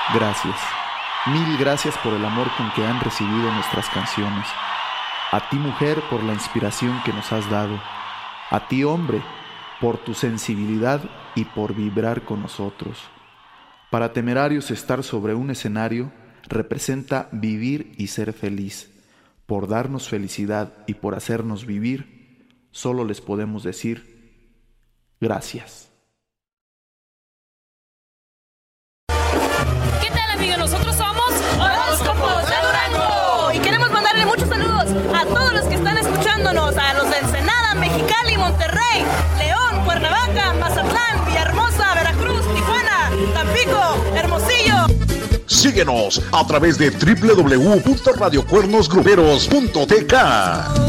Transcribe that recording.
Gracias. Mil gracias por el amor con que han recibido nuestras canciones. A ti, mujer, por la inspiración que nos has dado. A ti, hombre, por tu sensibilidad y por vibrar con nosotros. Para Temerarios, estar sobre un escenario representa vivir y ser feliz. Por darnos felicidad y por hacernos vivir, solo les podemos decir gracias. ¿Qué tal, amigos? Nosotros somos Horóscopos de Durango y queremos mandarle muchos saludos a todos los que están escuchándonos, a los de Ensenada, Mexicali, Monterrey, León, Cuernavaca, Mazatlán, Villahermosa, Veracruz, Tijuana, Tampico, Hermosillo. Síguenos a través de www.radiocuernosgruberos.tk.